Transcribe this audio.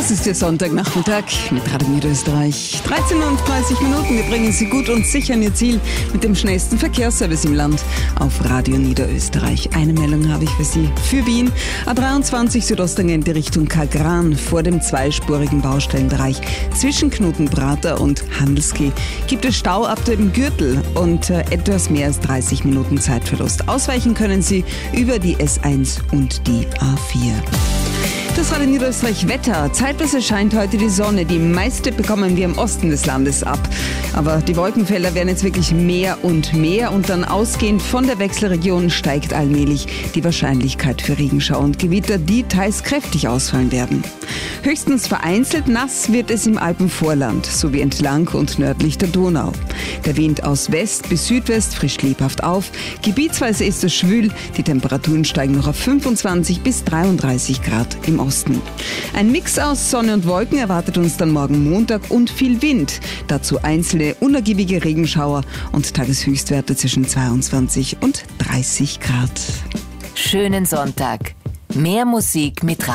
Das ist der Sonntagnachmittag mit Radio Niederösterreich. 13:30 Minuten. Wir bringen Sie gut und sicher an Ihr Ziel mit dem schnellsten Verkehrsservice im Land auf Radio Niederösterreich. Eine Meldung habe ich für Sie. Für Wien, A23 Südosttangente Richtung Kagran vor dem zweispurigen Baustellenbereich zwischen Knutenprater und Handelskeh gibt es Stau ab dem Gürtel und etwas mehr als 30 Minuten Zeitverlust. Ausweichen können Sie über die S1 und die A4. Das Radio Niederösterreich Wetter. Zeitweise scheint heute die Sonne. Die meiste bekommen wir im Osten des Landes ab. Aber die Wolkenfelder werden jetzt wirklich mehr und dann ausgehend von der Wechselregion steigt allmählich die Wahrscheinlichkeit für Regenschauer und Gewitter, die teils kräftig ausfallen werden. Höchstens vereinzelt nass wird es im Alpenvorland sowie entlang und nördlich der Donau. Der Wind aus West bis Südwest frischt lebhaft auf. Gebietsweise ist es schwül. Die Temperaturen steigen noch auf 25 bis 33 Grad im Osten. Ein Mix aus Sonne und Wolken erwartet uns dann morgen Montag und viel Wind. Dazu einzelne unergiebige Regenschauer und Tageshöchstwerte zwischen 22 und 30 Grad. Schönen Sonntag. Mehr Musik mit